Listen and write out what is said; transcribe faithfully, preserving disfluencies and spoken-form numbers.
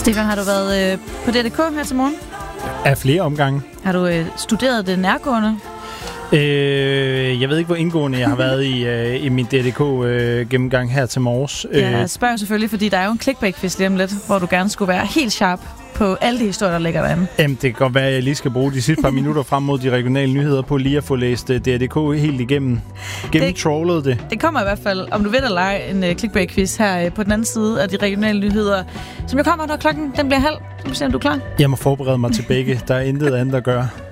Stefan, har du været øh, på D R K her til morgen? Af flere omgange. Har du øh, studeret det nærgående? Øh, jeg ved ikke, hvor indgående jeg har været i, øh, i min D R K-gennemgang øh, her til morges. Jeg spørger selvfølgelig, fordi der er jo en clickbait-quiz lige om lidt, hvor du gerne skulle være helt sharp på alle de historier, der ligger derinde. Jamen, det kan godt være, at jeg lige skal bruge de sidste par minutter frem mod de regionale nyheder på lige at få læst uh, D R K helt igennem. Gennemtrollet det. Det kommer i hvert fald, om du vil eller ej, en uh, clickbait-quiz her uh, på den anden side af de regionale nyheder, som jo kommer, når klokken den bliver halv. Så må vi se, om du er klar. Jeg må forberede mig til begge. Der er intet andet at gøre.